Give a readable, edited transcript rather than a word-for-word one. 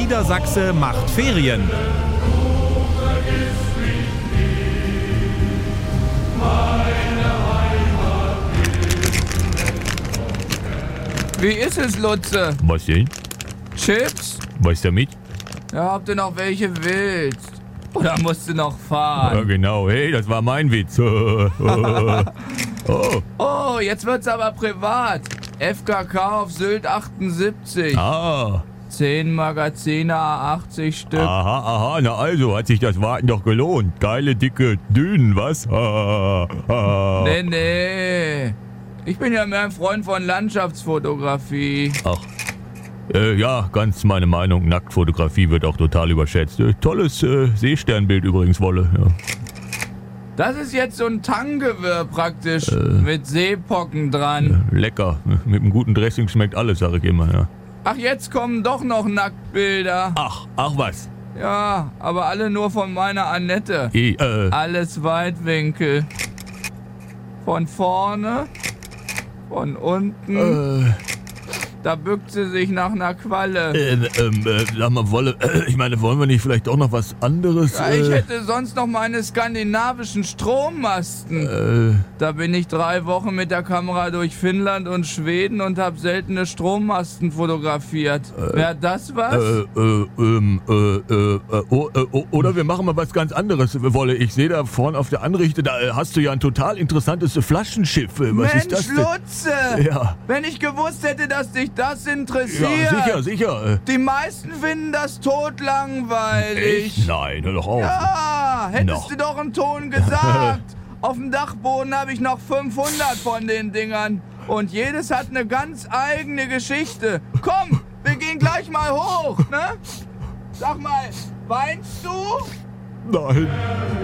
Niedersachse macht Ferien. Wie ist es, Lutze? Was denn? Chips? Was damit? Ja, ob du noch welche willst. Oder musst du noch Ja, fahren? genau. Hey, das war mein Witz. Oh. Oh, jetzt wird's aber privat. FKK auf Sylt 78. Ah. 10 Magazine, 80 Stück. Aha. Na also, hat sich das Warten doch gelohnt. Geile, dicke Dünen, was? Nee. Ich bin ja mehr ein Freund von Landschaftsfotografie. Ach. Ja, ganz meine Meinung. Nacktfotografie wird auch total überschätzt. Tolles Seesternbild übrigens, Wolle. Ja. Das ist jetzt so ein Tanggewirr praktisch. Mit Seepocken dran. Lecker. Mit einem guten Dressing schmeckt alles, sag ich immer. Ja. Ach, jetzt kommen doch noch Nacktbilder. Ach was. Ja, aber alle nur von meiner Annette. Alles Weitwinkel. Von vorne, von unten. Da bückt sie sich nach einer Qualle. Sag mal, Wolle, ich meine, wollen wir nicht vielleicht auch noch was anderes? Ja, ich hätte sonst noch meine skandinavischen Strommasten. Da bin ich 3 Wochen mit der Kamera durch Finnland und Schweden und habe seltene Strommasten fotografiert. Wäre das was? Oder wir machen mal was ganz anderes, Wolle. Ich sehe da vorne auf der Anrichte, da hast du ja ein total interessantes Flaschenschiff. Was Mensch, ist das denn? Lutze! Ja. Wenn ich gewusst hätte, dass dich das interessiert. Ja, sicher. Die meisten finden das totlangweilig. Echt? Nein, hör doch auf. Ja, hättest Noch. du doch einen Ton gesagt. Auf dem Dachboden habe ich noch 500 von den Dingern. Und jedes hat eine ganz eigene Geschichte. Komm, wir gehen gleich mal hoch, ne? Sag mal, weinst du? Nein.